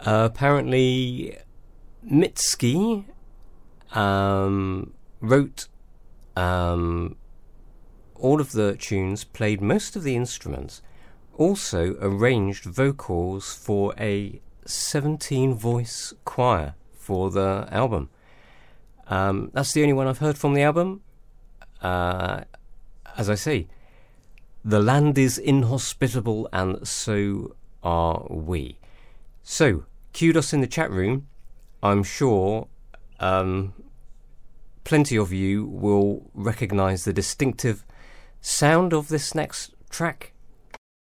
Apparently, Mitski wrote all of the tunes, played most of the instruments, also arranged vocals for a 17-voice choir for the album. That's the only one I've heard from the album. As I say, the land is inhospitable and so are we. So, kudos in the chat room. I'm sure plenty of you will recognise the distinctive sound of this next track.